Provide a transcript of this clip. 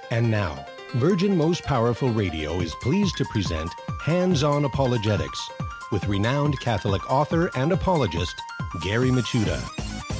And now, Virgin Most Powerful Radio is pleased to present Hands-On Apologetics with renowned Catholic author and apologist, Gary Michuta.